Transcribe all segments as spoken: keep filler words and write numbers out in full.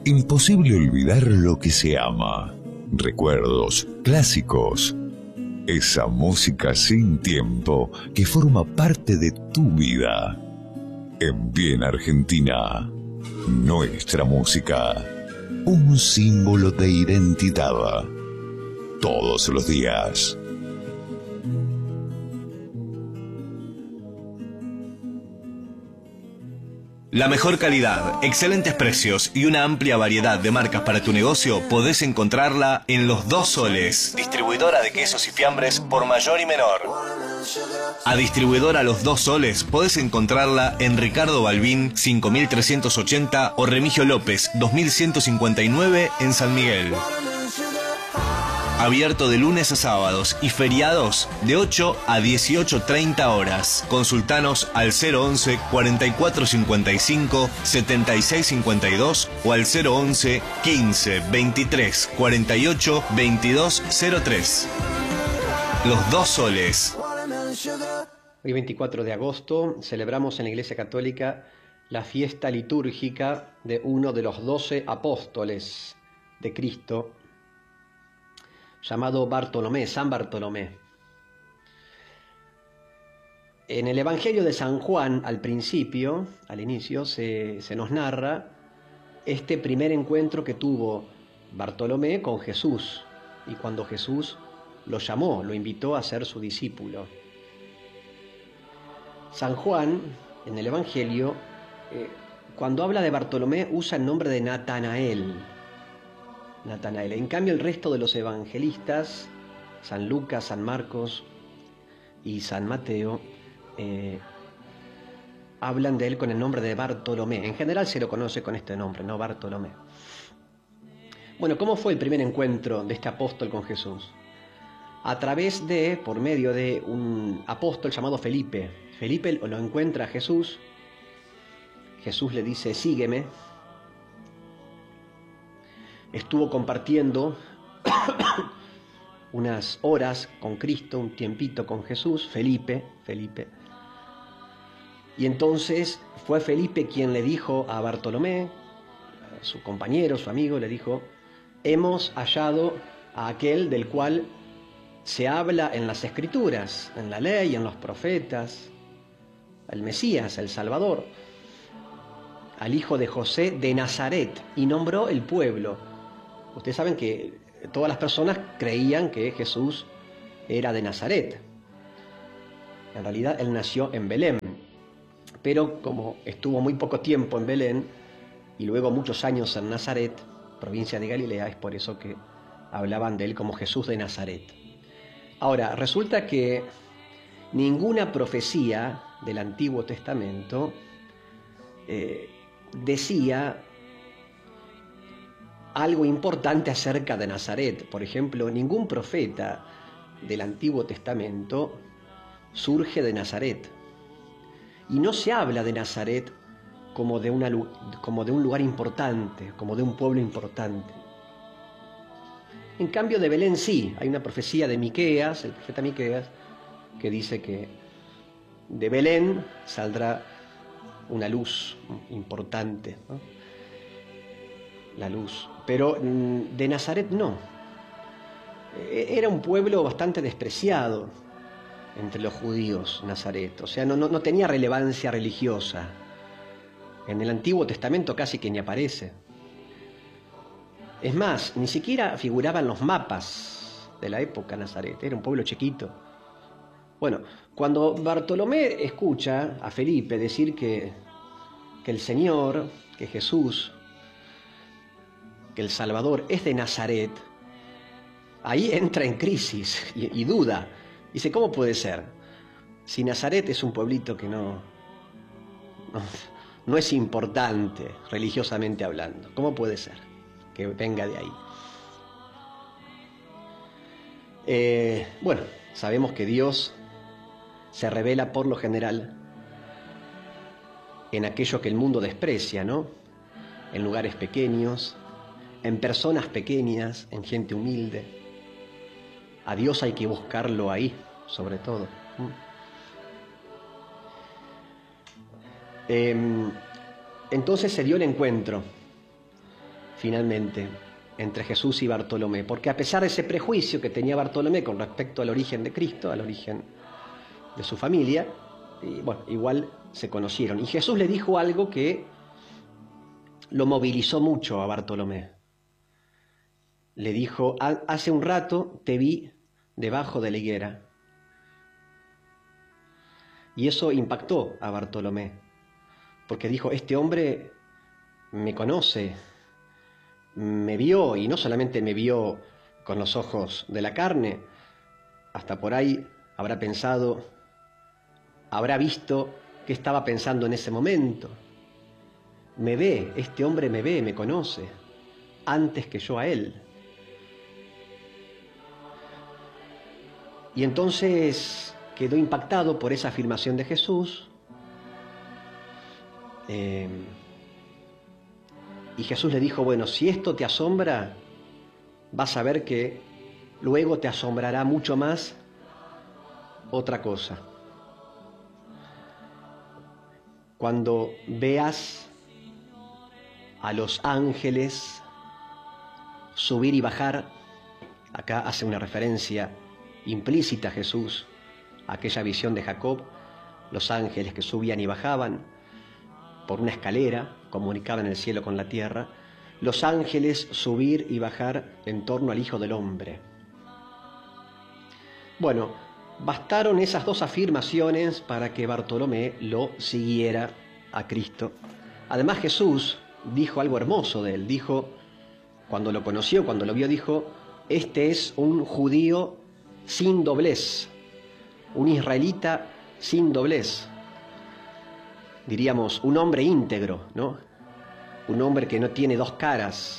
Imposible olvidar lo que se ama. Recuerdos, clásicos. Esa música sin tiempo que forma parte de tu vida. En Bien Argentina, nuestra música. Un símbolo de identidad. Todos los días. La mejor calidad, excelentes precios y una amplia variedad de marcas para tu negocio podés encontrarla en Los Dos Soles, distribuidora de quesos y fiambres por mayor y menor. A distribuidora Los Dos Soles podés encontrarla en Ricardo Balbín cinco mil trescientos ochenta o Remigio López dos mil ciento cincuenta y nueve en San Miguel. Abierto de lunes a sábados y feriados de ocho a dieciocho treinta horas. Consultanos al cero once, cuarenta y cuatro cincuenta y cinco, setenta y seis cincuenta y dos o al cero once, quince, veintitrés, cuarenta y ocho, veintidós cero tres. Los Dos Soles. Hoy veinticuatro de agosto celebramos en la Iglesia Católica la fiesta litúrgica de uno de los doce apóstoles de Cristo, llamado Bartolomé, San Bartolomé. En el Evangelio de San Juan, al principio, al inicio, se, se nos narra este primer encuentro que tuvo Bartolomé con Jesús, y cuando Jesús lo llamó, lo invitó a ser su discípulo. San Juan, en el Evangelio, eh, cuando habla de Bartolomé, usa el nombre de Natanael. Natanael. En cambio, el resto de los evangelistas, San Lucas, San Marcos y San Mateo, eh, hablan de él con el nombre de Bartolomé. En general se lo conoce con este nombre, ¿no? Bartolomé. Bueno, ¿cómo fue el primer encuentro de este apóstol con Jesús? A través de, por medio de un apóstol llamado Felipe. Felipe lo encuentra a Jesús. Jesús le dice, sígueme. Estuvo compartiendo unas horas con Cristo, un tiempito con Jesús, Felipe, Felipe. Y entonces fue Felipe quien le dijo a Bartolomé, a su compañero, su amigo, le dijo, hemos hallado a aquel del cual se habla en las Escrituras, en la ley, en los profetas, el Mesías, el Salvador, al hijo de José de Nazaret, y nombró el pueblo. Ustedes saben que todas las personas creían que Jesús era de Nazaret. En realidad él nació en Belén, pero como estuvo muy poco tiempo en Belén y luego muchos años en Nazaret, provincia de Galilea, es por eso que hablaban de él como Jesús de Nazaret. Ahora, resulta que ninguna profecía del Antiguo Testamento eh, decía algo importante acerca de Nazaret. Por ejemplo, ningún profeta del Antiguo Testamento surge de Nazaret. Y no se habla de Nazaret como de, una, como de un lugar importante, como de un pueblo importante. En cambio, de Belén sí, hay una profecía de Miqueas, el profeta Miqueas, que dice que de Belén saldrá una luz importante, ¿no? La luz. Pero de Nazaret no. Era un pueblo bastante despreciado entre los judíos, Nazaret. O sea, no, no, no tenía relevancia religiosa. En el Antiguo Testamento casi que ni aparece. Es más, ni siquiera figuraban los mapas de la época Nazaret. Era un pueblo chiquito. Bueno, cuando Bartolomé escucha a Felipe decir que, que el Señor, que Jesús, que el Salvador es de Nazaret, ahí entra en crisis y, y duda. Dice, ¿cómo puede ser? Si Nazaret es un pueblito que no, no, no es importante religiosamente hablando, ¿cómo puede ser que venga de ahí? Eh, bueno, sabemos que Dios se revela por lo general en aquello que el mundo desprecia, ¿no? En lugares pequeños, en personas pequeñas, en gente humilde. A Dios hay que buscarlo ahí, sobre todo. Eh, entonces se dio el encuentro. finalmente, entre Jesús y Bartolomé, porque a pesar de ese prejuicio que tenía Bartolomé con respecto al origen de Cristo, al origen de su familia, y bueno, igual se conocieron. Y Jesús le dijo algo que lo movilizó mucho a Bartolomé. Le dijo: hace un rato te vi debajo de la higuera. Y eso impactó a Bartolomé, porque dijo: este hombre me conoce, me vio, y no solamente me vio con los ojos de la carne, hasta por ahí habrá pensado, habrá visto qué estaba pensando en ese momento. Me ve, este hombre me ve, me conoce, antes que yo a él. Y entonces quedó impactado por esa afirmación de Jesús. Eh, y Jesús le dijo: bueno, si esto te asombra, vas a ver que luego te asombrará mucho más otra cosa. Cuando veas a los ángeles subir y bajar, acá hace una referencia implícita Jesús a aquella visión de Jacob, los ángeles que subían y bajaban por una escalera, comunicaban el cielo con la tierra, los ángeles subir y bajar en torno al Hijo del Hombre. Bueno, bastaron esas dos afirmaciones para que Bartolomé lo siguiera a Cristo. Además, Jesús dijo algo hermoso de él. Dijo, cuando lo conoció, cuando lo vio, dijo: este es un judío sin doblez, un israelita sin doblez. Diríamos, un hombre íntegro, ¿no? Un hombre que no tiene dos caras,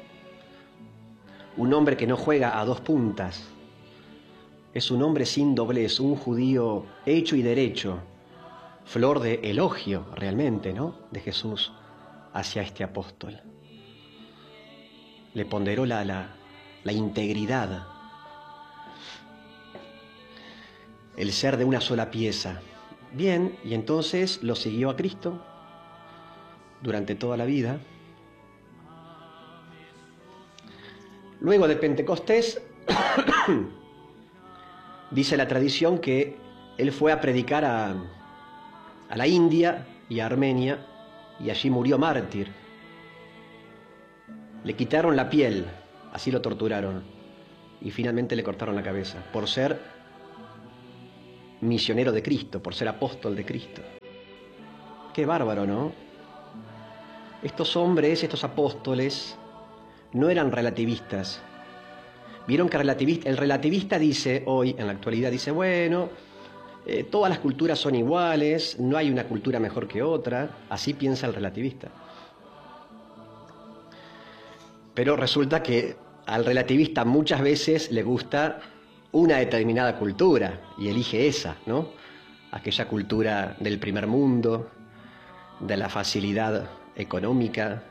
un hombre que no juega a dos puntas. Es un hombre sin doblez, un judío hecho y derecho. Flor de elogio, realmente, ¿no?, de Jesús hacia este apóstol. Le ponderó la, la, la integridad, el ser de una sola pieza. Bien, y entonces lo siguió a Cristo durante toda la vida. Luego de Pentecostés, dice la tradición que él fue a predicar a, a la India y a Armenia, y allí murió mártir. Le quitaron la piel, así lo torturaron, y finalmente le cortaron la cabeza, por ser misionero de Cristo, por ser apóstol de Cristo. Qué bárbaro, ¿no? Estos hombres, estos apóstoles, no eran relativistas. Vieron que relativista, el relativista dice hoy, en la actualidad, dice, bueno, eh, todas las culturas son iguales, no hay una cultura mejor que otra, así piensa el relativista. Pero resulta que al relativista muchas veces le gusta una determinada cultura y elige esa, ¿no? Aquella cultura del primer mundo, de la facilidad económica,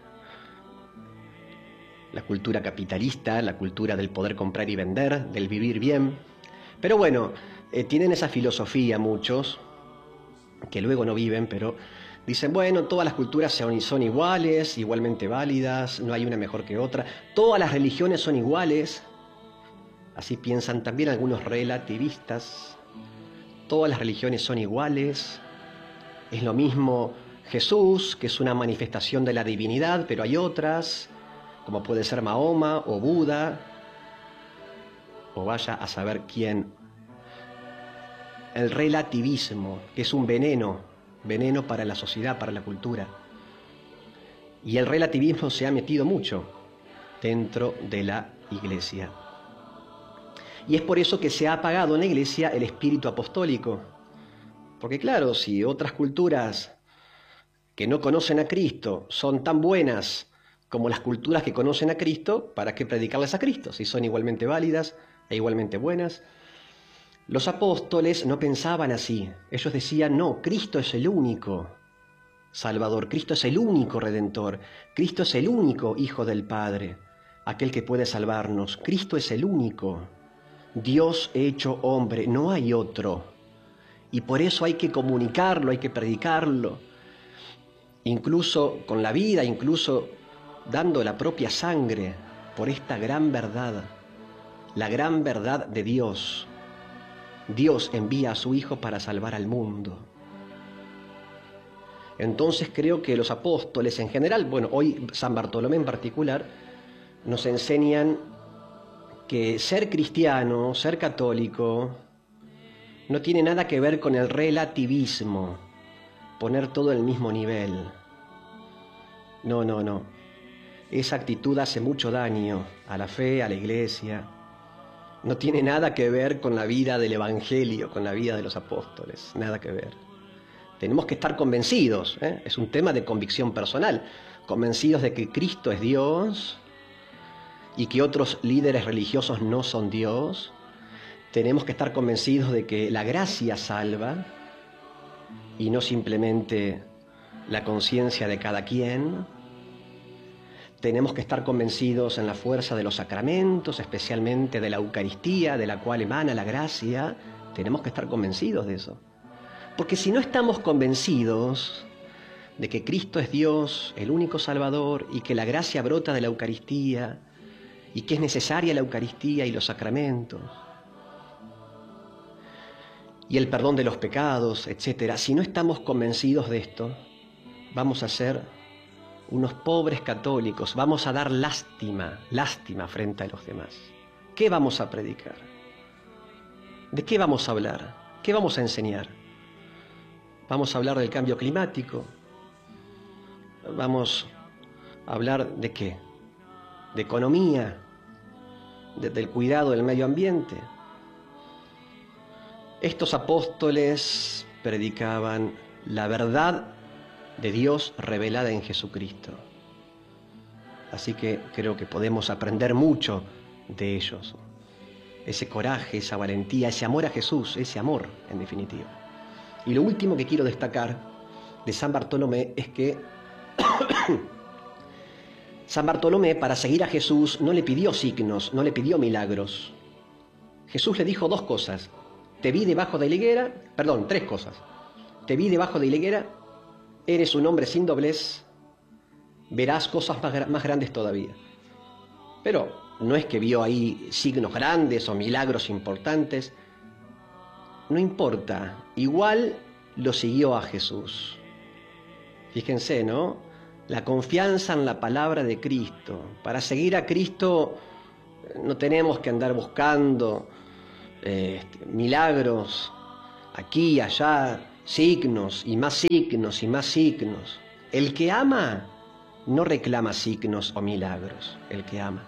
la cultura capitalista, la cultura del poder comprar y vender, del vivir bien. Pero bueno, eh, tienen esa filosofía muchos, que luego no viven, pero dicen, bueno, todas las culturas son, son iguales, igualmente válidas, no hay una mejor que otra, todas las religiones son iguales. Así piensan también algunos relativistas. Todas las religiones son iguales. Es lo mismo Jesús, que es una manifestación de la divinidad, pero hay otras, como puede ser Mahoma o Buda, o vaya a saber quién. El relativismo, que es un veneno, veneno para la sociedad, para la cultura. Y el relativismo se ha metido mucho dentro de la Iglesia. Y es por eso que se ha apagado en la Iglesia el espíritu apostólico. Porque claro, si otras culturas que no conocen a Cristo son tan buenas como las culturas que conocen a Cristo, ¿para qué predicarles a Cristo? Si son igualmente válidas e igualmente buenas. Los apóstoles no pensaban así. Ellos decían, no, Cristo es el único Salvador, Cristo es el único Redentor, Cristo es el único Hijo del Padre, aquel que puede salvarnos. Cristo es el único Dios hecho hombre, no hay otro. Y por eso hay que comunicarlo, hay que predicarlo, incluso con la vida, incluso dando la propia sangre por esta gran verdad, la gran verdad de Dios. Dios envía a su Hijo para salvar al mundo. Entonces creo que los apóstoles en general, bueno, hoy San Bartolomé en particular, nos enseñan que ser cristiano, ser católico, no tiene nada que ver con el relativismo, poner todo al mismo nivel. No, no, no. Esa actitud hace mucho daño a la fe, a la iglesia. No tiene nada que ver con la vida del Evangelio, con la vida de los apóstoles, nada que ver. Tenemos que estar convencidos, ¿eh? Es un tema de convicción personal, convencidos de que Cristo es Dios y que otros líderes religiosos no son Dios. Tenemos que estar convencidos de que la gracia salva y no simplemente la conciencia de cada quien. Tenemos que estar convencidos en la fuerza de los sacramentos, especialmente de la Eucaristía, de la cual emana la gracia. Tenemos que estar convencidos de eso. Porque si no estamos convencidos de que Cristo es Dios, el único Salvador, y que la gracia brota de la Eucaristía, y que es necesaria la Eucaristía y los sacramentos, y el perdón de los pecados, etcétera, si no estamos convencidos de esto, vamos a ser unos pobres católicos, vamos a dar lástima, lástima frente a los demás. ¿Qué vamos a predicar? ¿De qué vamos a hablar? ¿Qué vamos a enseñar? Vamos a hablar del cambio climático. Vamos a hablar de qué? De economía, de, del cuidado del medio ambiente. Estos apóstoles predicaban la verdad de Dios revelada en Jesucristo. Así que creo que podemos aprender mucho de ellos. Ese coraje, esa valentía, ese amor a Jesús, ese amor en definitiva. Y lo último que quiero destacar de San Bartolomé es que San Bartolomé, para seguir a Jesús, no le pidió signos, no le pidió milagros. Jesús le dijo dos cosas. Te vi debajo de la higuera, perdón, tres cosas. Te vi debajo de la higuera, eres un hombre sin doblez, verás cosas más, más grandes todavía. Pero no es que vio ahí signos grandes o milagros importantes. No importa, igual lo siguió a Jesús. Fíjense, ¿no? La confianza en la palabra de Cristo. Para seguir a Cristo no tenemos que andar buscando eh, milagros aquí, allá, signos y más signos y más signos. El que ama no reclama signos o milagros, el que ama.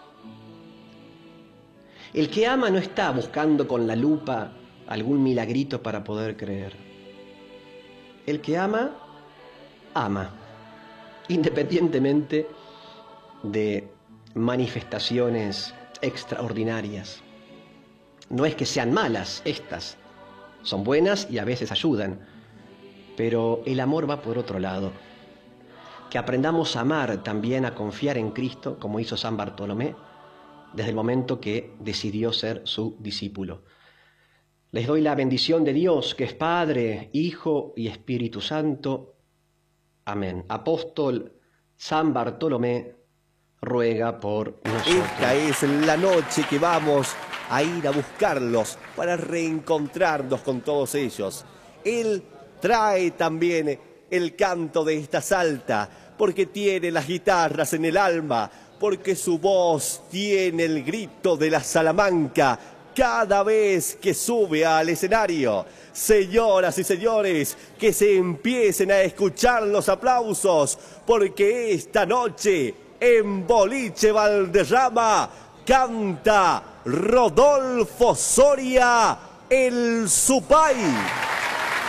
El que ama no está buscando con la lupa algún milagrito para poder creer. El que ama, ama, independientemente de manifestaciones extraordinarias. No es que sean malas estas, son buenas y a veces ayudan, pero el amor va por otro lado. Que aprendamos a amar también, a confiar en Cristo, como hizo San Bartolomé, desde el momento que decidió ser su discípulo. Les doy la bendición de Dios, que es Padre, Hijo y Espíritu Santo. Amén. Apóstol San Bartolomé, ruega por nosotros. Esta es la noche que vamos a ir a buscarlos para reencontrarnos con todos ellos. Él trae también el canto de esta salta, porque tiene las guitarras en el alma, porque su voz tiene el grito de la Salamanca cada vez que sube al escenario. Señoras y señores, que se empiecen a escuchar los aplausos, porque esta noche en Boliche Valderrama canta Rodolfo Soria, el Supay.